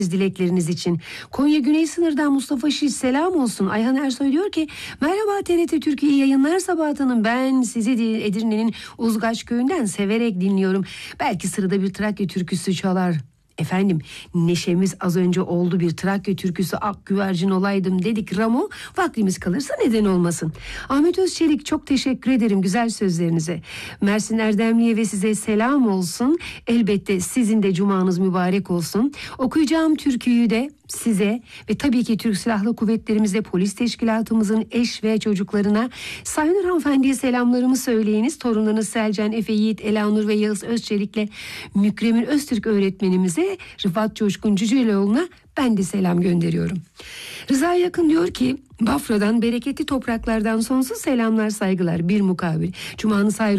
dilekleriniz için. Konya Güney Sınır'dan Mustafa Şiş selam olsun. Ayhan Ersoy diyor ki merhaba TRT Türkiye yayınlar sabahının, ben sizi Edirne'nin Uzgaç köyünden severek dinliyorum. Belki sırada bir Trakya türküsü çalar. Efendim, neşemiz az önce oldu, bir Trakya türküsü ak güvercin olaydım dedik Ramo. Vaktimiz kalırsa neden olmasın. Ahmet Özçelik, çok teşekkür ederim güzel sözlerinize. Mersin Erdemli'ye ve size selam olsun. Elbette sizin de cumanız mübarek olsun. Okuyacağım türküyü de size ve tabii ki Türk Silahlı Kuvvetlerimizde polis teşkilatımızın eş ve çocuklarına, Sayın hanımefendiye selamlarımı söyleyiniz. Torunlarınız Selcan, Efe Yiğit, Elanur ve Yağız Özçelik'le Mükremin Öztürk öğretmenimize, Rıfat Coşkun Cüceloğlu'na ben de selam gönderiyorum. Rıza Yakın diyor ki Bafra'dan, bereketli topraklardan sonsuz selamlar, saygılar. Bir mukabil. Cumanız hayırlı